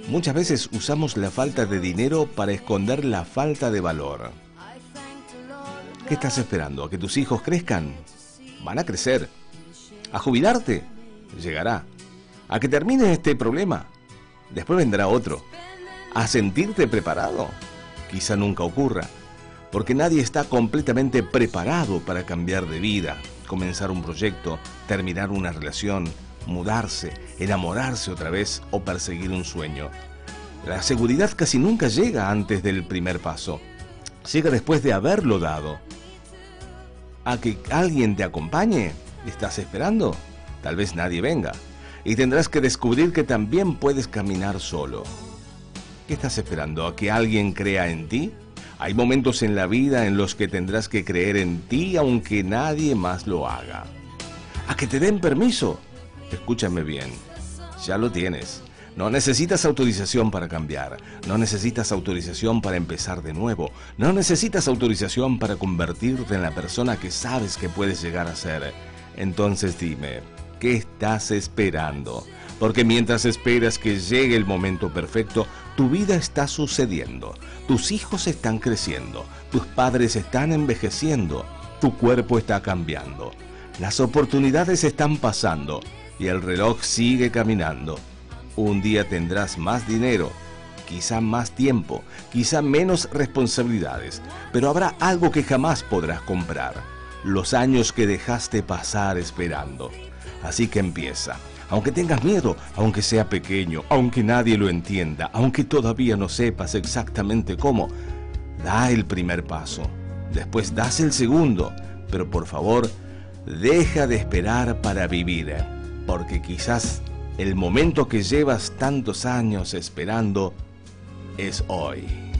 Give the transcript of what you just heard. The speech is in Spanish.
Muchas veces usamos la falta de dinero para esconder la falta de valor. ¿Qué estás esperando? ¿A que tus hijos crezcan? Van a crecer. ¿A jubilarte? Llegará. ¿A que termine este problema? Después vendrá otro. ¿A sentirte preparado? Quizá nunca ocurra, porque nadie está completamente preparado para cambiar de vida, comenzar un proyecto, terminar una relación, mudarse, enamorarse otra vez o perseguir un sueño. La seguridad casi nunca llega antes del primer paso. Llega después de haberlo dado. ¿A que alguien te acompañe? ¿Estás esperando? Tal vez nadie venga. Y tendrás que descubrir que también puedes caminar solo. ¿Qué estás esperando? ¿A que alguien crea en ti? Hay momentos en la vida en los que tendrás que creer en ti aunque nadie más lo haga. ¿A que te den permiso? Escúchame bien, ya lo tienes. No necesitas autorización para cambiar, no necesitas autorización para empezar de nuevo, no necesitas autorización para convertirte en la persona que sabes que puedes llegar a ser. Entonces dime, ¿qué estás esperando? Porque mientras esperas que llegue el momento perfecto, tu vida está sucediendo, tus hijos están creciendo, tus padres están envejeciendo, tu cuerpo está cambiando, las oportunidades están pasando y el reloj sigue caminando. Un día tendrás más dinero, quizá más tiempo, quizá menos responsabilidades, pero habrá algo que jamás podrás comprar: los años que dejaste pasar esperando. Así que empieza. Aunque tengas miedo, aunque sea pequeño, aunque nadie lo entienda, aunque todavía no sepas exactamente cómo, da el primer paso. Después das el segundo, pero por favor, deja de esperar para vivir, porque quizás el momento que llevas tantos años esperando es hoy.